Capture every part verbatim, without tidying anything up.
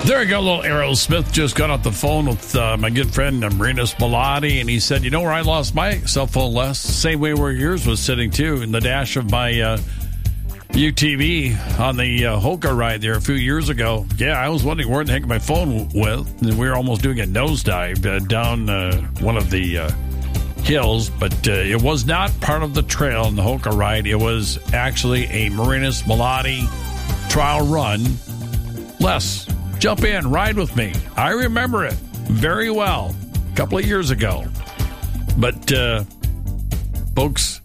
There we go, little Aerosmith. Just got off the phone with uh, my good friend Marinus Bellotti, and he said, you know where I lost my cell phone, Les? Same way where yours was sitting, too, in the dash of my uh, U T V on the uh, Hoka ride there a few years ago. Yeah, I was wondering where the heck my phone went. We were almost doing a nosedive uh, down uh, one of the uh, hills, but uh, it was not part of the trail on the Hoka ride. It was actually a Marinus Bellotti trial run. Les, jump in, ride with me. I remember it very well a couple of years ago. But, uh, folks,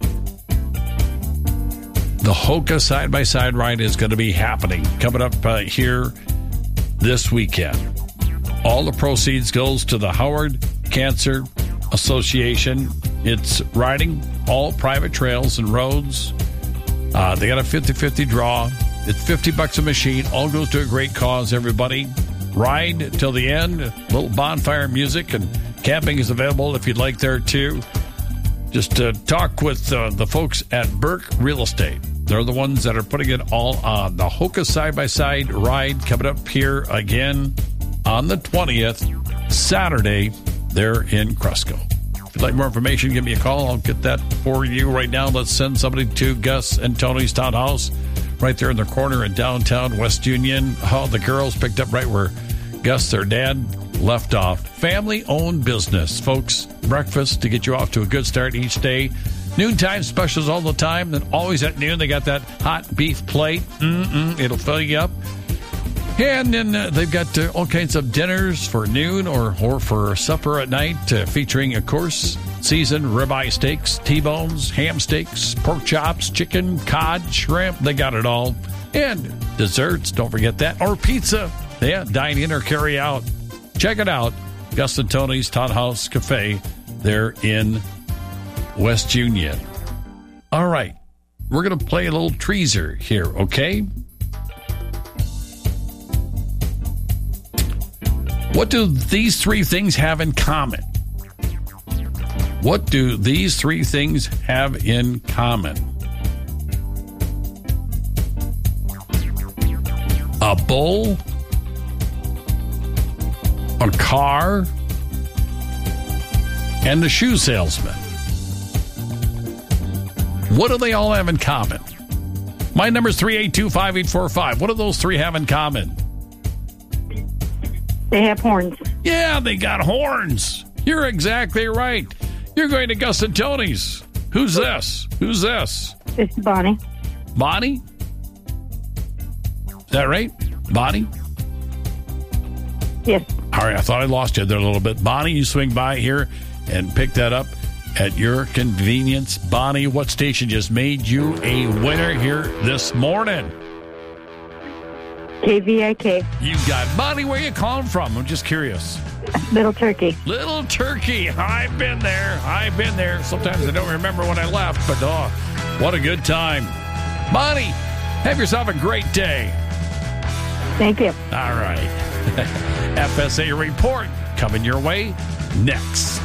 the Hoka side-by-side ride is going to be happening coming up uh, here this weekend. All the proceeds goes to the Howard Cancer Association. It's riding all private trails and roads. Uh, they got a fifty-fifty draw. It's fifty bucks a machine. All goes to a great cause, everybody. Ride till the end. A little bonfire music, and camping is available if you'd like there, too. Just uh, talk with uh, the folks at Burke Real Estate. They're the ones that are putting it all on. The Hoka side-by-side ride coming up here again on the twentieth, Saturday, there in Cresco. If you'd like more information, give me a call. I'll get that for you right now. Let's send somebody to Gus and Tony's Townhouse right there in the corner in downtown West Union. Oh, the girls picked up right where Gus, their dad, left off. Family-owned business, folks. Breakfast to get you off to a good start each day. Noontime specials all the time. Then always at noon, they got that hot beef plate. Mm-mm, it'll fill you up. And then uh, they've got uh, all kinds of dinners for noon or, or for supper at night, uh, featuring, of course, seasoned ribeye steaks, T-bones, ham steaks, pork chops, chicken, cod, shrimp. They got it all. And desserts, don't forget that. Or pizza. Yeah, dine in or carry out. Check it out. Gus and Tony's Townhouse Cafe there in West Union. All right. We're going to play a little Treaser here, okay? What do these three things have in common? What do these three things have in common? A bull, a car, and a shoe salesman. What do they all have in common? My number is three eight two, five eight four five. What do those three have in common? They have horns. Yeah, they got horns. You're exactly right. You're going to Gus and Tony's. Who's this? Who's this? It's Bonnie. Bonnie? Is that right? Bonnie? Yes. All right, I thought I lost you there a little bit. Bonnie, you swing by here and pick that up at your convenience. Bonnie, what station just made you a winner here this morning? K V I K. You got Bonnie. Where you calling from? I'm just curious. Little Turkey. Little Turkey. I've been there. I've been there. Sometimes I don't remember when I left, but oh, what a good time. Bonnie, have yourself a great day. Thank you. All right. F S A report coming your way next.